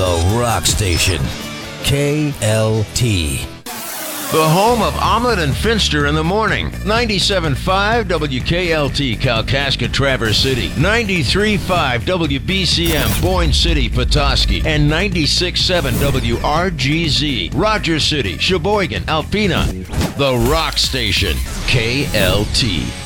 The Rock Station. KLT. The home of Omelet and Finster in the morning. 97.5 WKLT, Kalkaska, Traverse City. 93.5 WBCM, Boyne City, Petoskey. And 96.7 WRGZ, Rogers City, Sheboygan, Alpena. The Rock Station, KLT.